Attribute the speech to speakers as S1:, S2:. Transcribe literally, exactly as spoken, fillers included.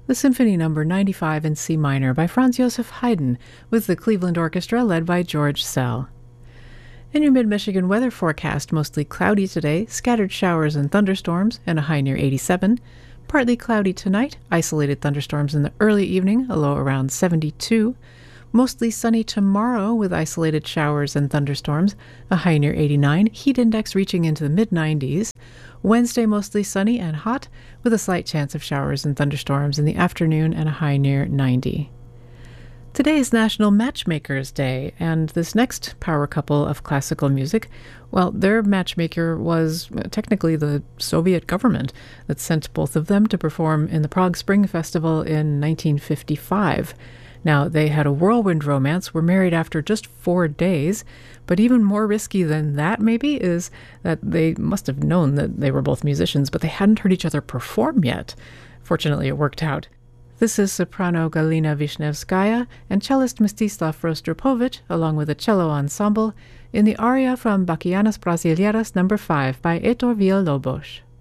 S1: the Symphony Number ninety-five in C minor by Franz Joseph Haydn, with the Cleveland Orchestra led by George Szell. In your mid-Michigan weather forecast, mostly cloudy today, scattered showers and thunderstorms, and a high near eighty-seven. Partly cloudy tonight, isolated thunderstorms in the early evening, a low around seventy-two. Mostly sunny tomorrow with isolated showers and thunderstorms, a high near eighty-nine, heat index reaching into the mid nineties. Wednesday mostly sunny and hot, with a slight chance of showers and thunderstorms in the afternoon and a high near ninety. Today is National Matchmakers Day, and this next power couple of classical music, well, their matchmaker was technically the Soviet government that sent both of them to perform in the Prague Spring Festival in nineteen fifty-five. Now, they had a whirlwind romance, were married after just four days, but even more risky than that, maybe, is that they must have known that they were both musicians, but they hadn't heard each other perform yet. Fortunately, it worked out. This is soprano Galina Vishnevskaya and cellist Mstislav Rostropovich, along with a cello ensemble, in the aria from Bachianas Brasileiras number five by Heitor Villa-Lobos.